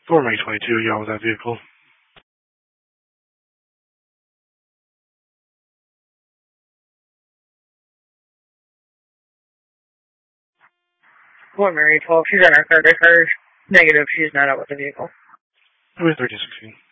For May 22, y'all with that vehicle. Fort Mary 12, she's on our third record. Negative, she's not out with the vehicle. May 1316.